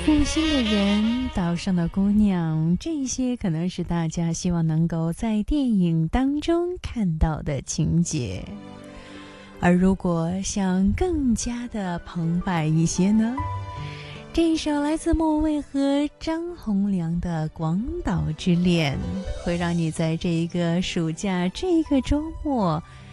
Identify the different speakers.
Speaker 1: 负心的人，岛上的姑娘，这些可能是大家希望能够在电影当中看到的情节。而如果想更加的澎湃一些呢，这一首来自莫文蔚和张洪量的《广岛之恋》，会让你在这一个暑假、这一个周末